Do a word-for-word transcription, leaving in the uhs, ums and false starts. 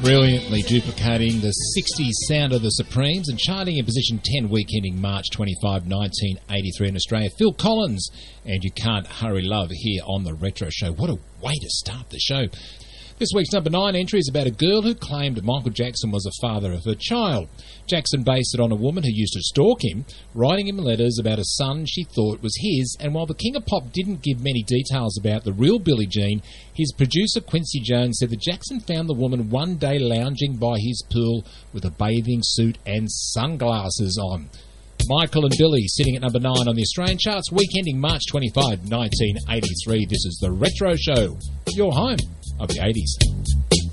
Brilliantly duplicating the sixties sound of the Supremes and charting in position ten week ending March twenty-fifth, nineteen eighty-three in Australia. Phil Collins and You Can't Hurry Love here on The Retro Show. What a way to start the show. This week's number nine entry is about a girl who claimed Michael Jackson was the father of her child. Jackson based it on a woman who used to stalk him, writing him letters about a son she thought was his, and while the King of Pop didn't give many details about the real Billie Jean, his producer Quincy Jones said that Jackson found the woman one day lounging by his pool with a bathing suit and sunglasses on. Michael and Billie sitting at number nine on the Australian charts, week ending March twenty-fifth, nineteen eighty-three. This is The Retro Show, your home of the eighties.